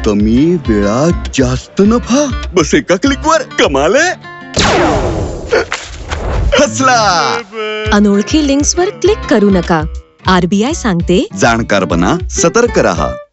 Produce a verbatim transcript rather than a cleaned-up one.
कमी वेळात जास्त नफा, बस एका क्लिक वर कमाल आहे. फसला. अनोळखी लिंक्स वर क्लिक करू नका. आरबीआय सांगते, जाणकार बना, सतर्क रहा.